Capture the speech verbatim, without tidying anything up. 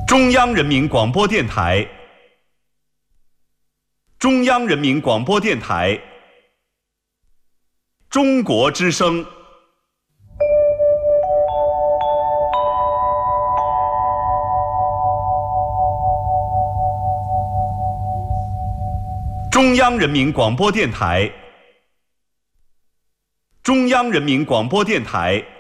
中央人民广播电台，中央人民广播电台，中国之声。中央人民广播电台，中央人民广播电台。